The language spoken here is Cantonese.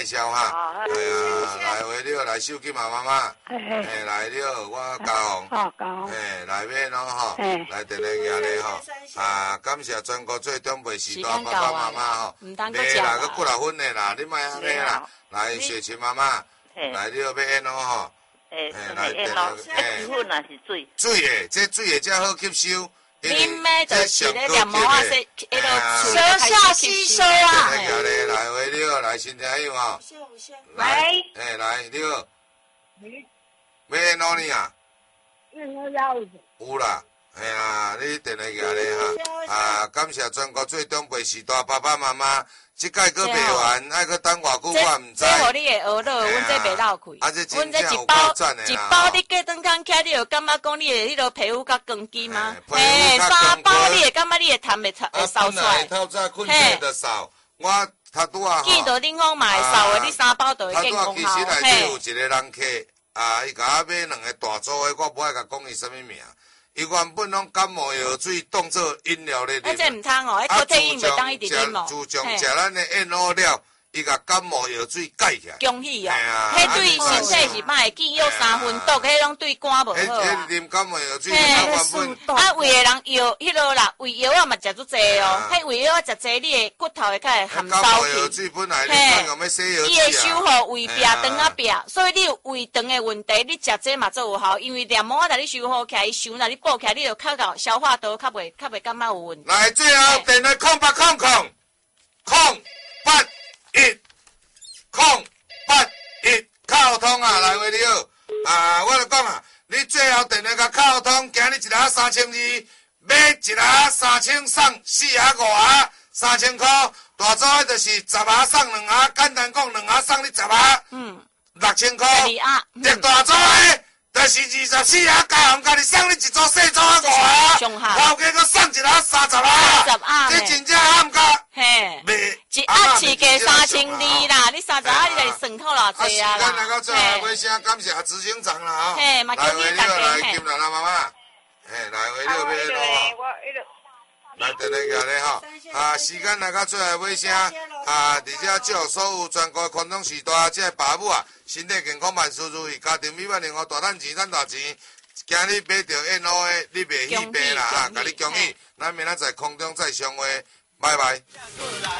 笑哈，哎呀，来回了，来手机嘛妈妈，来了，我交红，来免咯吼，来电话举咧吼，感谢全国最长辈时代爸爸妈妈吼，袂啦，佮几6分的啦，你莫安尼啦，来雪琴妈妈，来了要演咯吼，来电话， 粉也是水， 水的，这水的才好吸收。 啉的就是咧念毛啊，说迄个收下吸收啊。 来回了，来新听友吼。 喂。 来你好。要演哪里啊？有啦，哎呀，你电话举咧哈。感谢全国最长辈时代爸爸妈妈，即届佫卖完，爱佫等偌久我毋知。 这互你的学乐，阮这袂闹开。阮这一包你过顿工起，你就感觉讲你的迄个皮肤较光肌吗？3包你会感觉你的痰会扫出来。 透早困醒就扫，我头拄啊。 见到恁讲嘛会扫的，你3包就会见功效。 其实内底有一个人客，伊甲我买2个大组的，我无爱甲讲伊什么名。伊原本拢感冒药水当做饮料咧啉， 这唔通哦，迄咖啡因袂当一直啉哦。 自从食咱的燕窝了，伊甲感冒药水解起来。 恭喜哦！迄对身体是歹，见药3分毒，迄拢对肝无好啊。 啉感冒药水，原本胃的人药，迄落啦，胃药啊嘛食足济哦。迄胃药食济，你的骨头会较会含潲去。 感冒药水本来你讲要洗药伊会修复胃壁肠啊壁，所以你有胃肠的问题，你食这嘛做有效，因为黏膜啊，你修复起来，伊想啦，你补起来，你就较到消化道较袂感觉有问题。 来，最后电话080081081081靠通啊，来回你好，我就讲啊，你最后电话甲靠通，今日一盒3200，买一盒3000送4盒5盒3000块，大组的就是10盒送2盒，简单讲2盒送你10盒，6000块，特大组的。就是24盒加红，甲你送你一组细组5盒，后加佫送一盒30盒，这真正暗价。 嘿，一盒市价3200啦，你30盒你来算好偌济啊啦。 时间来到最后尾声，感谢执行长啦吼。 嘿，嘛叫你大家来金兰啦妈妈，来回了要咯。来电话举咧吼，时间来到最后尾声，而且祝所有全国宽容时代即个爸母啊，身体健康，万事如意，家庭美满幸福，大赚钱，赚大钱。今日买到燕窝的，你袂去病啦，甲你恭喜，咱明仔载空中再相会，拜拜。